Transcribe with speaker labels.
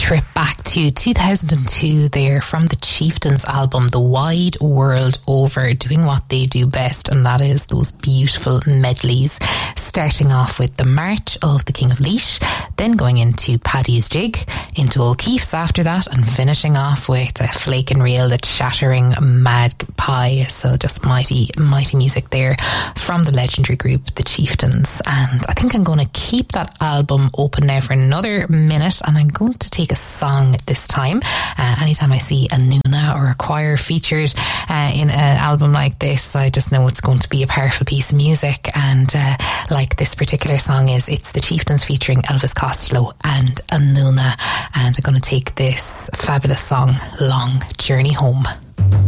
Speaker 1: trip back to 2002 there from the Chieftains album, The Wide World Over, doing what they do best, and that is those beautiful medleys, starting off with the March of the King of Laois, then going into Paddy's Jig, into O'Keefe's after that, and finishing off with the Flake and Reel, the Chattering Magpie. So just mighty music there from the legendary group The Chieftains. And I think I'm going to keep that album open now for another minute, and I'm going to take a song this time. Anytime I see a Nuna or a choir featured in an album like this, I just know it's going to be a powerful piece of music. And like this particular song is, it's The Chieftains featuring Elvis Costello and a Nuna. And I'm going to take this fabulous song, Long Journey Home.